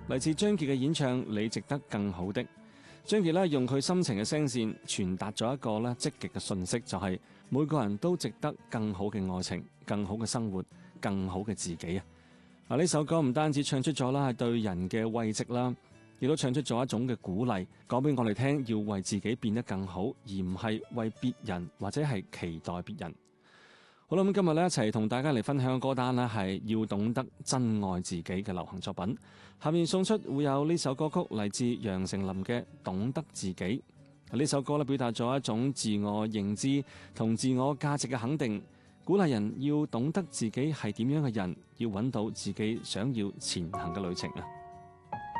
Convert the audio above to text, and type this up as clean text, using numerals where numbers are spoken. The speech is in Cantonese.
嚟自張傑嘅演唱《你值得更好的》。張傑咧用佢深情嘅聲線傳達咗一個咧積極嘅訊息，就係每個人都值得更好嘅愛情、更好嘅生活、更好嘅自己啊！嗱，呢首歌唔單止唱出咗啦係對人嘅慰藉啦，亦都唱出咗一種嘅鼓勵，講俾我哋聽要為自己變得更好，而唔係為別人或者係期待別人。好啦，咁今日咧一齊同大家嚟分享嘅歌單呢係要懂得真愛自己嘅流行作品。下面送出會有呢首歌曲嚟自楊丞琳嘅《懂得自己》。呢首歌咧表達咗一種自我認知同自我價值嘅肯定，鼓勵人要懂得自己係點樣嘅人，要揾到自己想要前行嘅旅程啊！